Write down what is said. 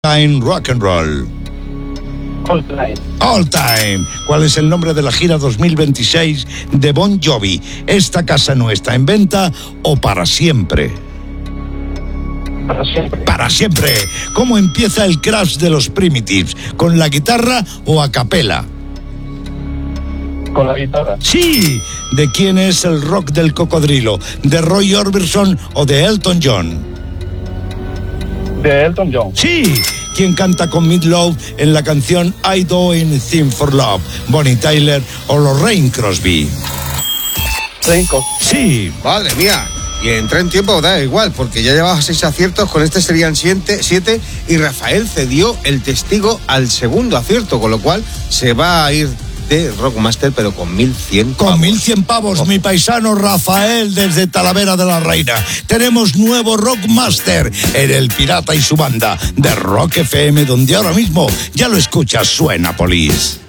Time Rock and Roll. All Time. All Time. ¿Cuál es el nombre de la gira 2026 de Bon Jovi? ¿Esta casa no está en venta o para siempre? Para siempre. Para siempre. ¿Cómo empieza el Crash de los Primitives? ¿Con la guitarra o a capela? Con la guitarra. Sí. ¿De quién es el rock del cocodrilo? ¿De Roy Orbison o de Elton John? De Elton John. Sí. ¿Quién canta con Meat Loaf en la canción I Do Anything for Love? ¿Bonnie Tyler o Lorraine Crosby? Cinco. Sí. Madre mía. Y entró en tiempo, da igual, porque ya llevaba 6 aciertos, con este serían 7, y Rafael cedió el testigo al segundo acierto, con lo cual se va a ir de Rockmaster, pero con 1.100 pavos. Con 1.100 pavos, mi paisano Rafael desde Talavera de la Reina. Tenemos nuevo Rockmaster en El Pirata y su banda de Rock FM, donde ahora mismo ya lo escuchas, suena Police.